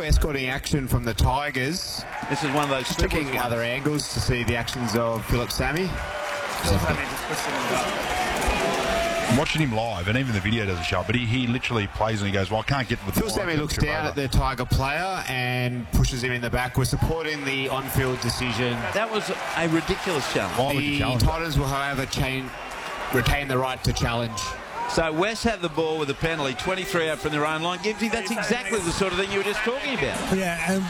no escorting action from the Tigers. This is one of those Checking other angles to see the actions of Philip Sammy. I'm watching him live, and even the video doesn't show it, but he literally plays and he goes, well, I can't get with the Phil Sammy looks down at the Tiger player and pushes him in the back. We're supporting the on-field decision. That was a ridiculous challenge. The Titans will, however, retain the right to challenge. So West have the ball with a penalty, 23 out from their own line. Gibbsy, that's exactly the sort of thing you were just talking about. Yeah, and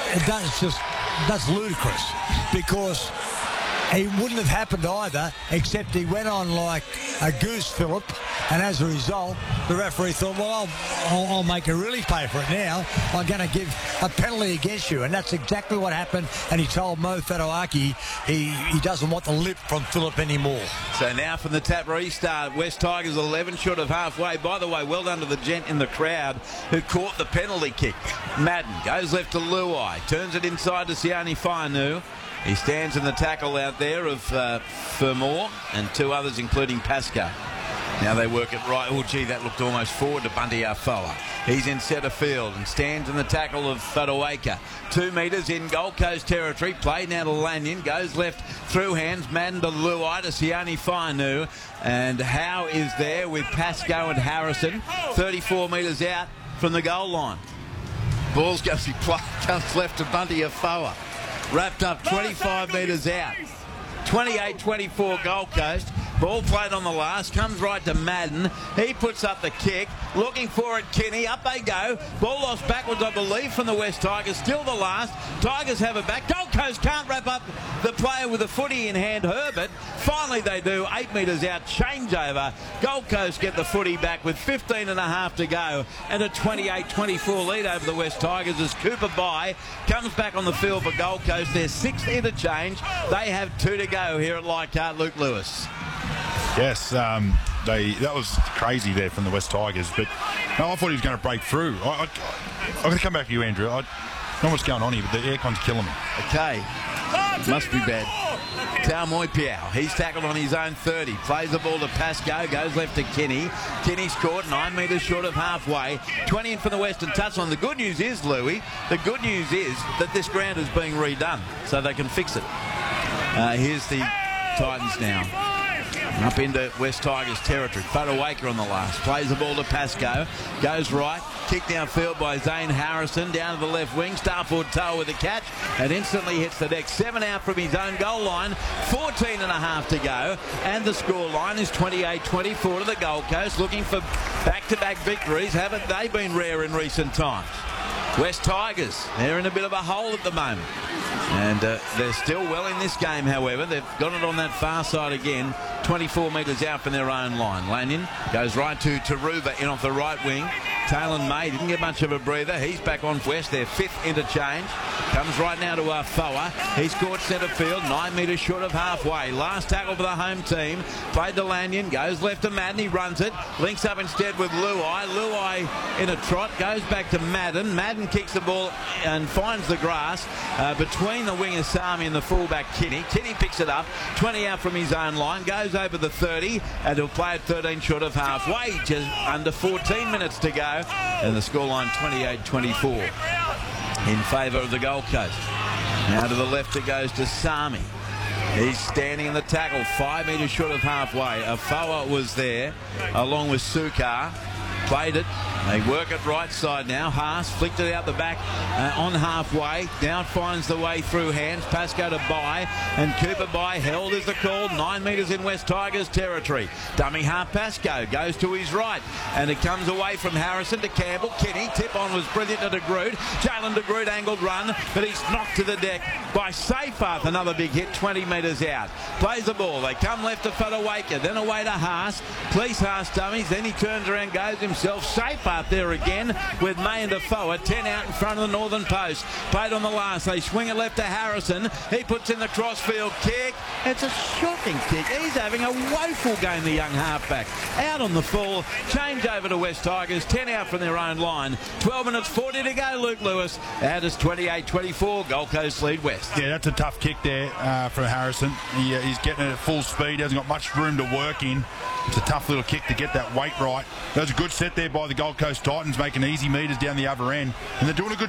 that's ludicrous, because it wouldn't have happened either, except he went on like a goose, Philip, and as a result, the referee thought, well, I'll make you really pay for it now. I'm going to give a penalty against you, and that's exactly what happened, and he told Mo Fatoaki he doesn't want the lip from Philip anymore. So now from the tap restart, West Tigers 11 short of halfway. By the way, well done to the gent in the crowd who caught the penalty kick. Madden goes left to Luai, turns it inside to Sione Fainu. He stands in the tackle out there of Fermor and two others, including Pascoe. Now they work it right. Oh, gee, that looked almost forward to Bunty Afoa. He's in centre field and stands in the tackle of Whatuaka. 2 metres in Gold Coast territory. Played now to Lanyon. Goes left through hands. Madden to Luai to Sione Fainu. And Howe is there with Pascoe and Harrison. 34 metres out from the goal line. Ball's going to be played. Comes left to Bunty Afoa. Wrapped up 25 metres out. 28-24 Gold Coast. Ball played on the last, comes right to Madden. He puts up the kick, looking for it, Kinney. Up they go. Ball lost backwards, I believe, from the West Tigers. Still the last. Tigers have it back. Gold Coast can't wrap up the player with a footy in hand, Herbert. Finally they do. 8 metres out, changeover. Gold Coast get the footy back with 15 and a half to go, and a 28-24 lead over the West Tigers as Cooper Bye comes back on the field for Gold Coast. Their 6th interchange. They have 2 to go here at Leichhardt. Luke Lewis. Yes, that was crazy there from the West Tigers, but no, I thought he was going to break through. I'm going to come back to you, Andrew. I know what's going on here, but the aircon's killing me. Okay, must be bad. Tau Moipiao, he's tackled on his own 30, plays the ball to Pascoe, goes left to Kinney. Kinney's caught 9 metres short of halfway. 20 in from the Western touchline. The good news is, Louis, that this ground is being redone, so they can fix it. Here's the Titans now. Up into West Tigers territory. Whatuaka on the last. Plays the ball to Pascoe. Goes right. Kicked downfield by Zane Harrison. Down to the left wing. Starford Toa with the catch. And instantly hits the deck. 7 out from his own goal line. 14 and a half to go. And the score line is 28-24 to the Gold Coast. Looking for back-to-back victories. Haven't they been rare in recent times? West Tigers, they're in a bit of a hole at the moment. And they're still well in this game, however. They've got it on that far side again. 24 metres out from their own line. Lanyon goes right to Taruva in off the right wing. Taylor May didn't get much of a breather. He's back on West, their 5th interchange. Comes right now to Afoa. He's caught centre field, 9 metres short of halfway. Last tackle for the home team. Played to Lanyon, goes left to Madden. He runs it. Links up instead with Luai. Luai in a trot, goes back to Madden. Madden kicks the ball and finds the grass between the winger Sami and the fullback Kinney. Kinney picks it up, 20 out from his own line, goes over the 30, and he'll play at 13 short of halfway. Just under 14 minutes to go, and the scoreline 28-24 in favour of the Gold Coast. Now to the left it goes to Sami. He's standing in the tackle, 5 metres short of halfway. Afoa was there, along with Sukar. Played it. They work it right side now. Haas flicked it out the back on halfway. Now finds the way through hands. Pascoe to Bye. And Cooper Bye held is the call. 9 metres in West Tigers territory. Dummy half Pascoe goes to his right. And it comes away from Harrison to Campbell. Kinney. Tip on was brilliant to De Groot. Jalen De Groot angled run. But he's knocked to the deck by Seyfarth. Another big hit 20 metres out. Plays the ball. They come left to Whatuaka. Then away to Haas. Police Haas dummies. Then he turns around, goes himself. Seyfarth there again with May and Afoa. 10 out in front of the northern post. Played on the last. They swing it left to Harrison. He puts in the crossfield kick. It's a shocking kick. He's having a woeful game, the young halfback. Out on the full. Change over to West Tigers. 10 out from their own line. 12 minutes 40 to go, Luke Lewis. Out is 28-24. Gold Coast lead West. Yeah, that's a tough kick there for Harrison. He's getting it at full speed. He hasn't got much room to work in. It's a tough little kick to get that weight right. That was a good set there by the Gold Coast Titans, making easy metres down the other end. And they're doing a good